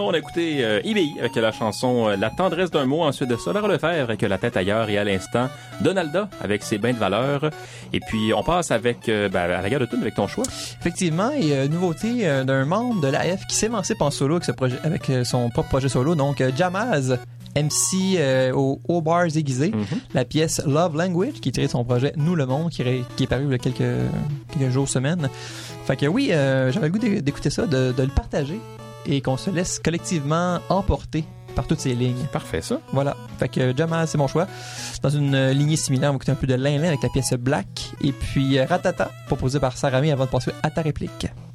on a écouté EBI avec la chanson La tendresse d'un mot. Ensuite de ça, Laura Lefebvre avec La tête ailleurs. Et à l'instant, Donalda avec Ses bains de valeur. Et puis, on passe avec à la guerre de tune avec ton choix. Effectivement, et nouveauté d'un membre de l'AF qui s'émancipe en solo avec son propre projet solo. Donc, Jamaz, MC au Haut Bar aiguisé. La pièce Love Language qui est tirée de son projet Nous le Monde qui est paru il y a quelques jours, semaines. Fait que oui, j'avais le goût d'écouter ça, de le partager et qu'on se laisse collectivement emporter par toutes ces lignes. Parfait, ça. Voilà. Fait que Jamaz, c'est mon choix. Dans une lignée similaire, on va écouter un peu de Lin Lin avec la pièce Black et puis Ratata, proposée par Sarah May avant de passer à ta réplique.